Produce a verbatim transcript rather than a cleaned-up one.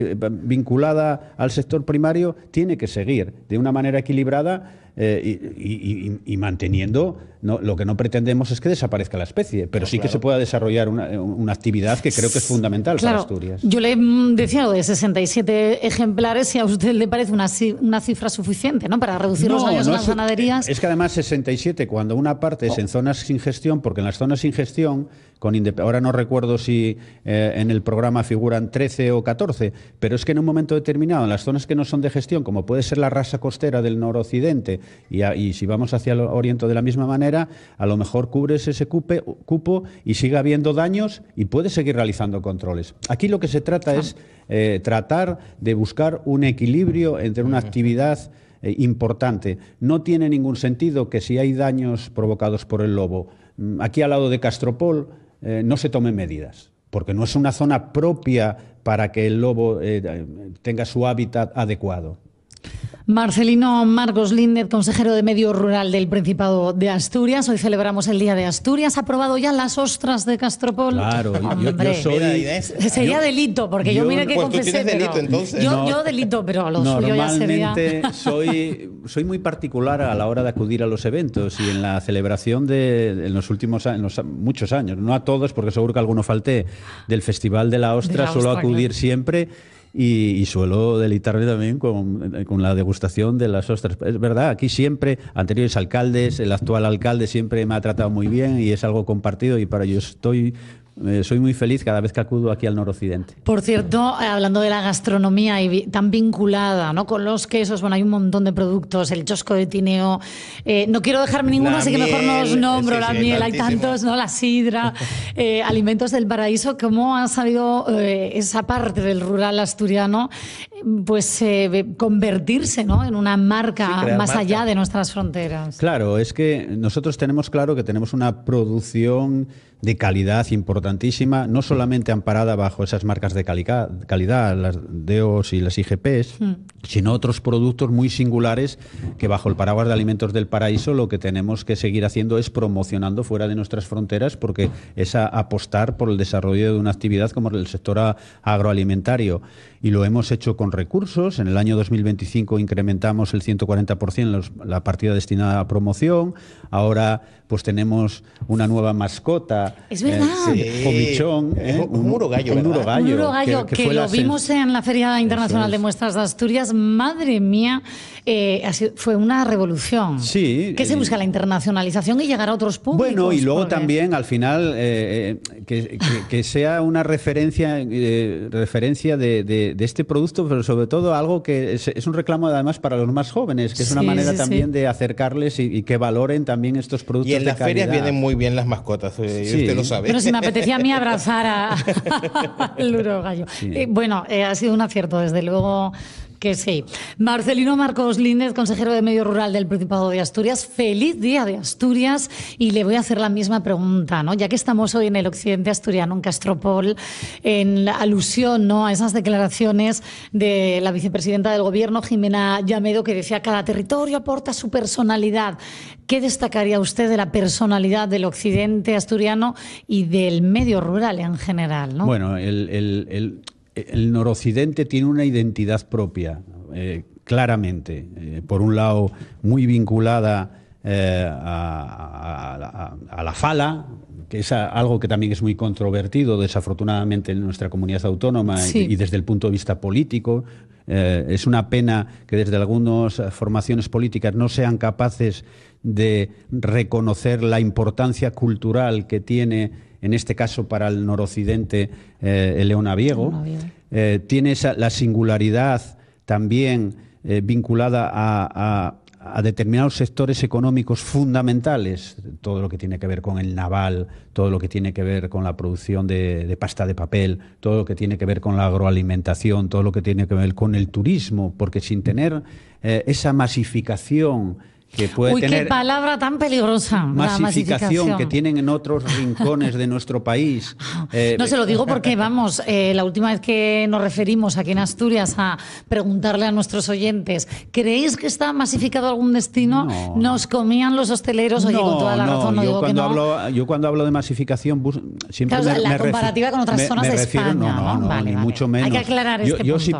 vinculada al sector primario tiene que seguir de una manera equilibrada eh, y, y, y, y manteniendo, no, lo que no pretendemos es que desaparezca la especie, pero no, sí claro. que se pueda desarrollar una, una actividad que creo que es fundamental claro. para Asturias. Yo le decía lo de sesenta y siete ejemplares, si a usted le parece una, una cifra suficiente, ¿no?, para reducir no, los daños no en las es, ganaderías. Es que además sesenta y siete, cuando una parte es en zonas sin gestión, porque en las zonas sin gestión, con ahora no recuerdo si eh, en el programa figuran trece o catorce, pero es que en un momento determinado, en las zonas que no son de gestión, como puede ser la rasa costera del noroccidente, y, a, y si vamos hacia el oriente de la misma manera, a lo mejor cubres ese cupe, cupo y sigue habiendo daños y puedes seguir realizando controles. Aquí lo que se trata es eh, tratar de buscar un equilibrio entre una actividad eh, importante. No tiene ningún sentido que si hay daños provocados por el lobo, aquí al lado de Castropol, eh, no se tomen medidas, porque no es una zona propia para que el lobo eh, tenga su hábitat adecuado. Marcelino Marcos Líndez, consejero de Medio Rural del Principado de Asturias. Hoy celebramos el Día de Asturias. ¿Ha probado ya las ostras de Castropol? Claro, yo, yo soy... Sería yo, delito, porque yo, yo mire que pues confesé, tú tienes delito, pero... entonces. Yo, no, yo delito, pero lo suyo ya sería... Normalmente soy, soy muy particular a la hora de acudir a los eventos y en la celebración de en los últimos años, en los, muchos años, no a todos, porque seguro que alguno falté, del Festival de la Ostra, de la suelo ostra, acudir claro. siempre... Y, y suelo deleitarme también con, con la degustación de las ostras. Es verdad, aquí siempre, anteriores alcaldes, el actual alcalde siempre me ha tratado muy bien y es algo compartido y para yo estoy... Eh, soy muy feliz cada vez que acudo aquí al noroccidente. Por cierto, hablando de la gastronomía y vi, tan vinculada, ¿no?, con los quesos, bueno, hay un montón de productos, el chosco de Tineo, eh, no quiero dejarme ninguno, la así miel, que mejor no os nombro, sí, la sí, miel, hay tantos, ¿no?, la sidra, eh, alimentos del paraíso. ¿Cómo ha sabido eh, esa parte del rural asturiano pues eh, convertirse, ¿no?, en una marca sí, más marca. allá de nuestras fronteras? Claro, es que nosotros tenemos claro que tenemos una producción de calidad importantísima, no solamente amparada bajo esas marcas de calidad, calidad las D O S y las I G Ps, mm. sino otros productos muy singulares que bajo el paraguas de Alimentos del Paraíso lo que tenemos que seguir haciendo es promocionando fuera de nuestras fronteras, porque es a apostar por el desarrollo de una actividad como el sector agroalimentario. Y lo hemos hecho con recursos. En el año dos mil veinticinco incrementamos el ciento cuarenta por ciento los, la partida destinada a promoción. Ahora pues tenemos una nueva mascota. Es verdad. Eh, sí. Comichón. ¿eh? Un, un muro gallo. Un muro gallo. Un muro gallo que, que, que lo vimos en la Feria Internacional de Muestras de Asturias. Madre mía, eh, fue una revolución. Sí. ¿Qué se busca? La internacionalización y llegar a otros públicos. Bueno, y luego porque... también, al final, eh, que, que, que sea una referencia, eh, referencia de, de, de este producto, pero sobre todo algo que es, es un reclamo además para los más jóvenes, que es una sí, manera sí, también sí. de acercarles y, y que valoren también estos productos. Y en las ferias vienen muy bien las mascotas, eh, sí. usted lo sabe. Pero si me apetecía a mí abrazar al duro gallo. Sí. Eh, bueno, eh, ha sido un acierto, desde luego que sí. Marcelino Marcos Líndez, consejero de Medio Rural del Principado de Asturias, feliz Día de Asturias, y le voy a hacer la misma pregunta, ¿no? Ya que estamos hoy en el occidente asturiano, en Castropol, en la alusión, ¿no?, a esas declaraciones de la vicepresidenta del Gobierno, Jimena Llamedo, que decía cada territorio aporta su personalidad. ¿Qué destacaría usted de la personalidad del occidente asturiano y del medio rural en general, ¿no? Bueno, el... el, el... El noroccidente tiene una identidad propia, eh, claramente. Eh, por un lado, muy vinculada eh, a, a, a la fala, que es algo que también es muy controvertido, desafortunadamente, en nuestra comunidad autónoma sí. y, y desde el punto de vista político. Eh, es una pena que desde algunas formaciones políticas no sean capaces de reconocer la importancia cultural que tiene, en este caso para el noroccidente, eh, el leonaviego. Eh, tiene esa, la singularidad también eh, vinculada a, a, a determinados sectores económicos fundamentales, todo lo que tiene que ver con el naval, todo lo que tiene que ver con la producción de, de pasta de papel, todo lo que tiene que ver con la agroalimentación, todo lo que tiene que ver con el turismo, porque sin tener eh, esa masificación que puede Uy, tener qué palabra tan peligrosa. masificación, la masificación que tienen en otros rincones de nuestro país. Eh, no se lo digo porque, vamos, eh, la última vez que nos referimos aquí en Asturias a preguntarle a nuestros oyentes, ¿creéis que está masificado algún destino? No. Nos comían los hosteleros, oye, no, con toda la no, razón, no yo digo cuando que no. Hablo, yo cuando hablo de masificación siempre Claro, me, la me comparativa refiero, con otras me, zonas me de refiero, España. No, no, no, vale, ni vale. mucho menos. Hay que aclarar yo, este yo punto. sí